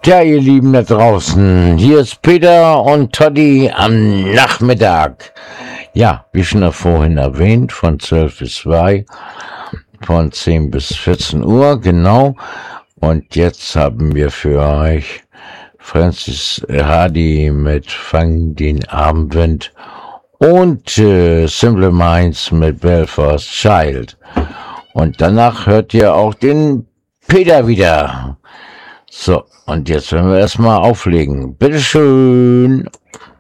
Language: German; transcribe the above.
Ja, ihr Lieben da draußen, hier ist Peter und Toddy am Nachmittag. Ja, wie schon vorhin erwähnt, von 12 bis 2, von 10 bis 14 Uhr, genau. Und jetzt haben wir für euch Francis Hardy mit Fang den Abendwind und Simple Minds mit Belfast Child. Und danach hört ihr auch den Peter wieder. So, und jetzt werden wir erstmal auflegen. Bitteschön.